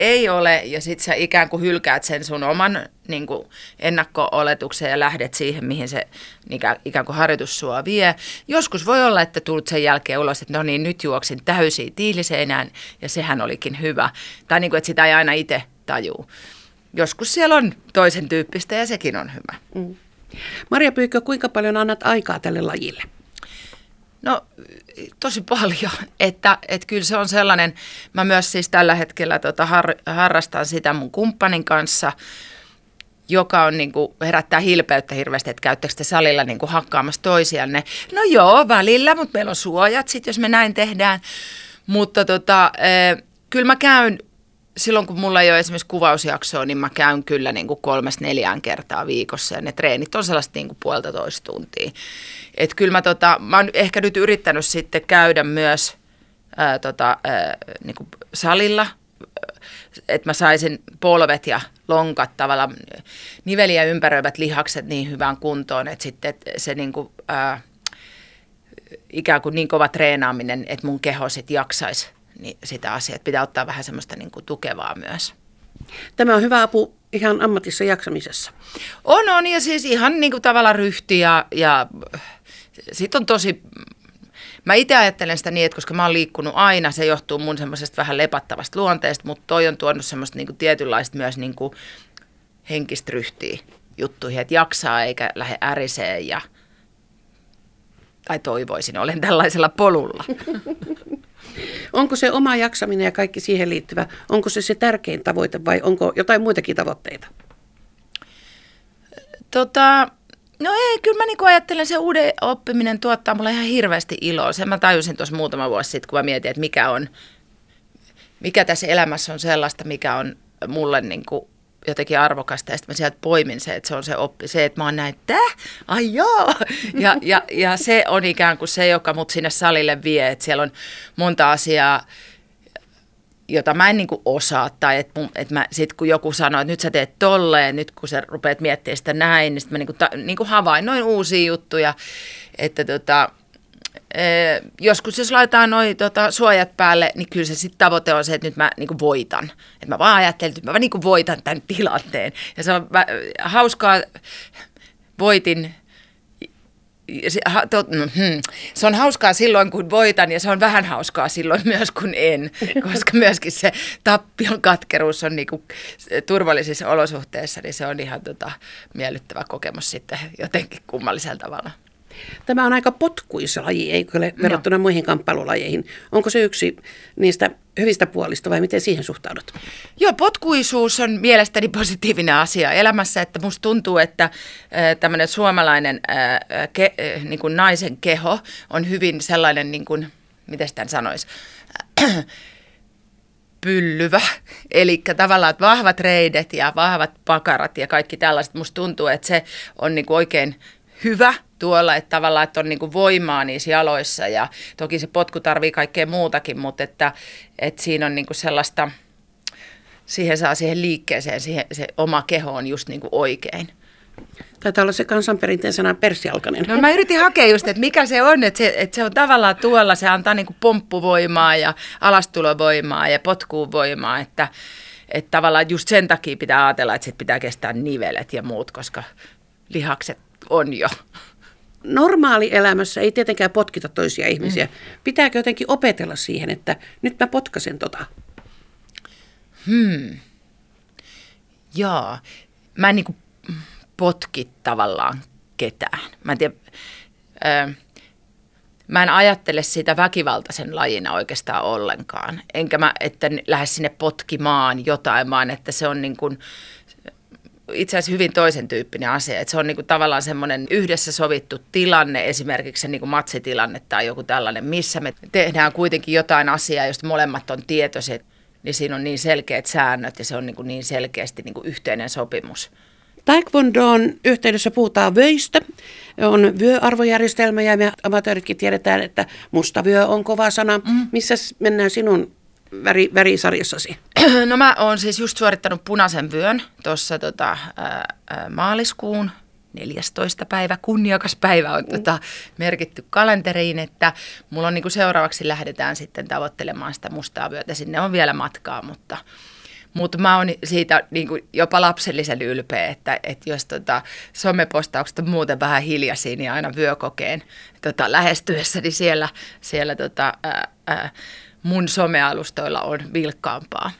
ei ole, ja sit sä ikään kuin hylkäät sen sun oman niin kuin ennakko-oletuksen ja lähdet siihen, mihin se ikään kuin harjoitus sua vie. Joskus voi olla, että tulet sen jälkeen ulos, että no niin, nyt juoksin täysiin tiiliseinään, ja sehän olikin hyvä. Tai niin kuin, että sitä ei aina itse tajuu. Joskus siellä on toisen tyyppistä, ja sekin on hyvä. Maria Pyykkö, kuinka paljon annat aikaa tälle lajille? No tosi paljon, että kyllä se on sellainen, mä myös siis tällä hetkellä harrastan sitä mun kumppanin kanssa, joka on niin kuin, herättää hilpeyttä hirveästi, että käyttäkö te salilla niin kuin hakkaamassa toisianne. No joo, välillä, mutta meillä on suojat sitten, jos me näin tehdään, mutta kyllä mä käyn, silloin kun mulla ei ole esimerkiksi kuvausjaksoa, niin mä käyn kyllä niin kuin 3-4 kertaa viikossa ja ne treenit on sellaista niin kuin 1,5 tuntia. Että kyllä mä oon ehkä nyt yrittänyt sitten käydä myös niin kuin salilla, että mä saisin polvet ja lonkat tavallaan niveliä ympäröivät lihakset niin hyvään kuntoon, että sitten se niin kuin, ikään kuin niin kova treenaaminen, että mun keho sitten jaksaisi niin sitä asiaa. Pitää ottaa vähän semmoista niin kuin tukevaa myös. Tämä on hyvä apu ihan ammatissa jaksamisessa. On ja siis ihan niin kuin tavallaan ryhti ja sit on tosi, mä itse ajattelen sitä niin, että koska mä oon liikkunut aina, se johtuu mun semmoisesta vähän lepattavasta luonteesta, mutta toi on tuonut semmoista niin kuin tietynlaista myös niin kuin henkistä ryhtiä juttuihin, että jaksaa eikä lähde äriseen tai toivoisin, olen tällaisella polulla. Onko se oma jaksaminen ja kaikki siihen liittyvä, onko se tärkein tavoite vai onko jotain muitakin tavoitteita? No ei, kyllä mä niinku ajattelen, se uuden oppiminen tuottaa mulle ihan hirveästi iloa. Sen mä tajusin tuossa muutama vuosi sitten, kun mä mietin, että mikä tässä elämässä on sellaista, mikä on mulle niinku jotenkin arvokasta. Ja sitten mä sieltä poimin se, että se on se oppi, se, että mä oon näin, ai joo. Ja se on ikään kuin se, joka mut sinne salille vie, että siellä on monta asiaa, jota mä en niin kuin osaa, tai että sitten kun joku sanoo, että nyt sä teet tolleen, nyt kun sä rupeat miettimään sitä näin, niin sitten mä niin kuin havainnoin uusia juttuja, että joskus jos laitetaan noi suojat päälle, niin kyllä se sitten tavoite on se, että nyt mä niin kuin voitan. Että mä vaan ajattelin, että mä niin kuin voitan tämän tilanteen. Ja se on hauskaa, voitin. Se on hauskaa silloin, kun voitan, ja se on vähän hauskaa silloin myös, kun en, koska myöskin se tappion katkeruus on niinku turvallisissa olosuhteissa, niin se on ihan miellyttävä kokemus sitten jotenkin kummallisella tavalla. Tämä on aika potkuisa laji, eikö ole verrattuna muihin kamppailulajeihin. Onko se yksi niistä hyvistä puolista vai miten siihen suhtaudut? Joo, potkuisuus on mielestäni positiivinen asia elämässä, että musta tuntuu, että tämmöinen suomalainen niin kuin naisen keho on hyvin sellainen, niin kuin, miten sitä sanoisi, pyllyvä. Eli tavallaan että vahvat reidet ja vahvat pakarat ja kaikki tällaiset. Musta tuntuu, että se on niin kuin oikein hyvä tuolla, että tavallaan että on niin kuin voimaa niissä jaloissa ja toki se potku tarvii kaikkea muutakin, mutta että siinä on niin kuin sellaista, siihen saa siihen liikkeeseen, se oma keho on just niin kuin oikein. Taitaa olla se kansanperinteen sana persialkainen. No mä yritin hakea just, että mikä se on, että se on tavallaan tuolla, se antaa niin kuin pomppuvoimaa ja alastulovoimaa ja potkuvoimaa, että tavallaan just sen takia pitää ajatella, että sit pitää kestää nivelet ja muut, koska lihakset on jo. Normaalielämässä ei tietenkään potkita toisia ihmisiä. Pitääkö jotenkin opetella siihen, että nyt mä potkasen tota? Joo. Mä en niinku potki tavallaan ketään. Mä en tiedä, mä en ajattele sitä väkivaltaisen lajina oikeastaan ollenkaan. Enkä mä, että lähde sinne potkimaan jotain, vaan että se on niin kuin itse asiassa hyvin toisen tyyppinen asia. Että se on niinku tavallaan semmoinen yhdessä sovittu tilanne, esimerkiksi se niinku matsitilanne tai joku tällainen, missä me tehdään kuitenkin jotain asiaa, josta molemmat on tietoiset, niin siinä on niin selkeät säännöt ja se on niinku niin selkeästi niinku yhteinen sopimus. Taekwondoon yhteydessä puhutaan vyöistä. On vyöarvojärjestelmä ja me amatööritkin tiedetään, että musta vyö on kova sana. Missä mennään sinun värisarjassasi? No mä oon siis just suorittanut punaisen vyön tuossa maaliskuun 14. päivä, kunniakas päivä on merkitty kalenteriin, että mulla on niinku seuraavaksi lähdetään sitten tavoittelemaan sitä mustaa vyötä. Sinne on vielä matkaa, Mutta mä oon siitä niin kuin jopa lapsellisen ylpeä, että jos somepostaukset on muuten vähän hiljaisia, niin aina vyökokeen lähestyessäni siellä mun somealustoilla on vilkkaampaa.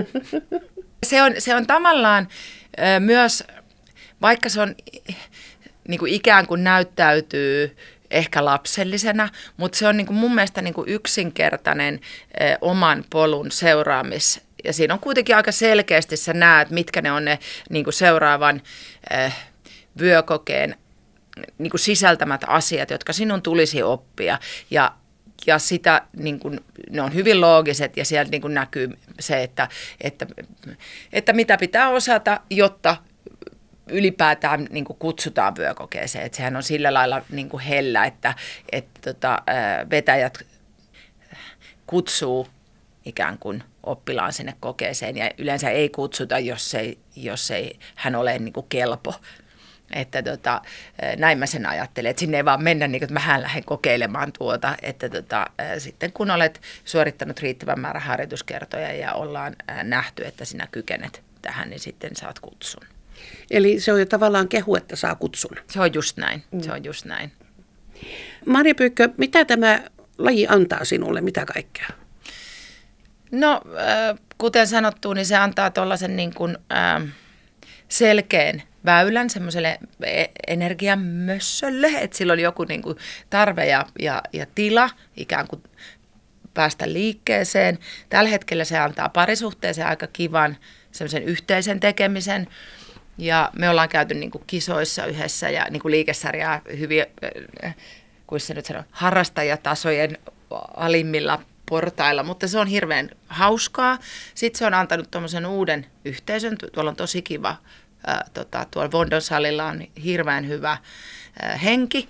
Se on tavallaan myös, vaikka se on niin kuin ikään kuin näyttäytyy ehkä lapsellisena, mutta se on niin kuin mun mielestä niin kuin yksinkertainen oman polun seuraamis. Ja siinä on kuitenkin aika selkeästi sä näet, mitkä ne on ne niin kuin seuraavan vyökokeen niin kuin sisältämät asiat, jotka sinun tulisi oppia. Ja sitä, niin kuin, ne on hyvin loogiset ja sieltä niin kuin näkyy se, että mitä pitää osata, jotta ylipäätään niin kuin kutsutaan vyökokeeseen. Että sehän on sillä lailla niin kuin hellä, että vetäjät kutsuu ikään kuin oppilaan sinne kokeeseen ja yleensä ei kutsuta, jos ei hän ole niin kuin kelpo. Että näin mä sen ajattelen, että sinne ei vaan mennä niin kuin, että mähän lähden kokeilemaan tuota, että sitten kun olet suorittanut riittävän määrän harjoituskertoja ja ollaan nähty, että sinä kykenet tähän, niin sitten saat kutsun. Eli se on jo tavallaan kehu, että saa kutsun. Se on just näin, se on just näin. Marja Pyykkö, mitä tämä laji antaa sinulle, mitä kaikkea? No, kuten sanottu, niin se antaa tuollaisen niin kuin selkeän väylän semmoiselle energiamössölle, että sillä on joku niin kuin tarve ja tila ikään kuin päästä liikkeeseen. Tällä hetkellä se antaa parisuhteeseen aika kivan semmoisen yhteisen tekemisen. Ja me ollaan käyty niin kuin kisoissa yhdessä ja niin kuin liikesarjaa hyvin, kuin se nyt sanoo, harrastajatasojen alimmilla portailla, mutta se on hirveän hauskaa. Sitten se on antanut tuommoisen uuden yhteisön. Tuolla on tosi kiva. Tuolla Vondon salilla on hirveän hyvä henki.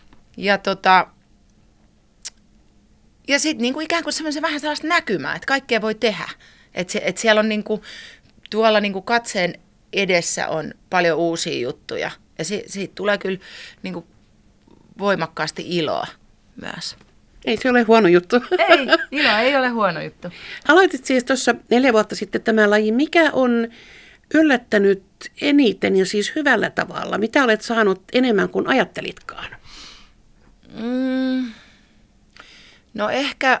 Ja sitten niinku ikään kuin semmoisen vähän sellaista näkymää, että kaikkea voi tehdä. Että siellä on niinku, tuolla niinku katseen edessä on paljon uusia juttuja. Ja siitä tulee kyllä niinku voimakkaasti iloa myös. Ei se ole huono juttu. Ei, ilo ei ole huono juttu. Aloitit siis tuossa 4 vuotta sitten tämä laji. Mikä on yllättänyt eniten ja siis hyvällä tavalla? Mitä olet saanut enemmän kuin ajattelitkaan? No ehkä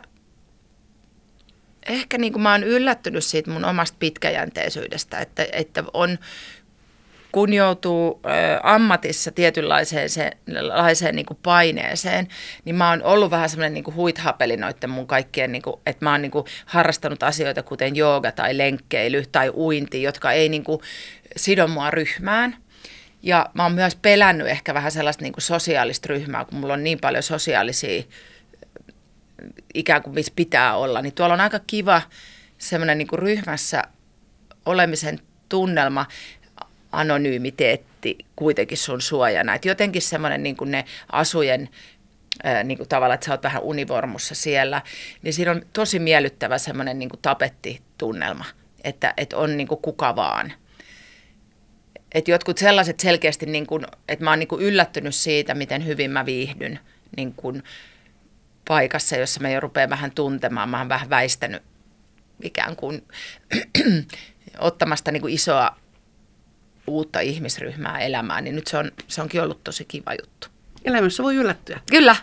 niin kuin mä oon yllättynyt siitä mun omasta pitkäjänteisyydestä, että on, kun joutuu ammatissa tietynlaiseen niin kuin paineeseen, niin mä oon ollut vähän semmoinen niin kuin huithapeli noitten mun kaikkien, niin kuin, että mä oon niin kuin harrastanut asioita kuten jooga tai lenkkeily tai uinti, jotka ei niin kuin sido mua ryhmään. Ja mä oon myös pelännyt ehkä vähän sellaista niin kuin sosiaalista ryhmää, kun mulla on niin paljon sosiaalisia ikään kuin missä pitää olla, niin tuolla on aika kiva semmoinen niin kuin ryhmässä olemisen tunnelma, anonymiteetti kuitenkin sun suojana. Et jotenkin semmoinen niin kuin ne asujen niin kuin tavallaan, että sä oot vähän univormussa siellä, niin siinä on tosi miellyttävä semmoinen niin kuin tapettitunnelma, että on niin kuin kuka vaan. Että jotkut sellaiset selkeästi, niin kuin, että mä oon niin kuin yllättynyt siitä, miten hyvin mä viihdyn niin kuin paikassa, jossa mä jo rupean vähän tuntemaan. Mä oon vähän väistänyt ikään kuin ottamasta niin kuin isoa uutta ihmisryhmää elämään, niin nyt se onkin ollut tosi kiva juttu. Elämässä voi yllättyä. Kyllä.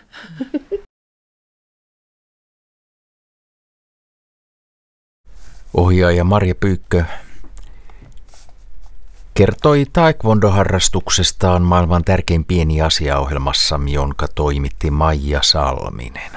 Ohjaaja Marja Pyykkö kertoi taekwondo-harrastuksestaan maailman tärkein pieni asia -ohjelmassamme, jonka toimitti Maija Salminen.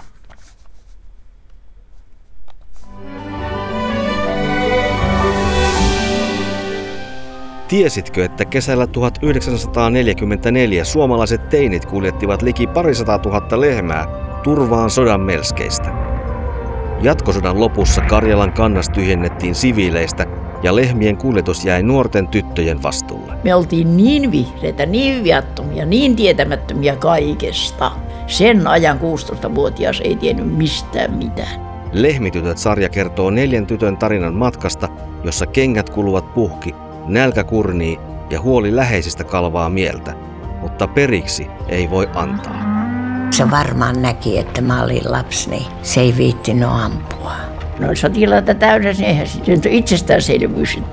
Tiesitkö, että kesällä 1944 suomalaiset teinit kuljettivat liki 200 000 lehmää turvaan sodan melskeistä? Jatkosodan lopussa Karjalan kannas tyhjennettiin siviileistä ja lehmien kuljetus jäi nuorten tyttöjen vastuulle. Me oltiin niin vihreitä, niin viattomia, niin tietämättömiä kaikesta. Sen ajan 16-vuotias ei tiennyt mistään mitään. Lehmitytöt-sarja kertoo 4 tytön tarinan matkasta, jossa kengät kuluvat puhki, nälkä kurnii ja huoli läheisistä kalvaa mieltä, mutta periksi ei voi antaa. Se varmaan näki, että mä olin lapsi, niin se ei viittinyt ampua. ne oli sotilaita täydessä, eihän se nyt ole itsestäänselvyys, että